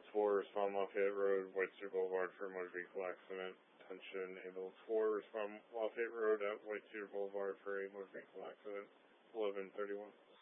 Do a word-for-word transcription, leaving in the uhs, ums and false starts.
four, respond Lafayette Road, White Cedar Boulevard for a motor vehicle accident. Attention, ambulance four, respond Lafayette Road at White Cedar Boulevard for a motor vehicle accident. eleven thirty-one.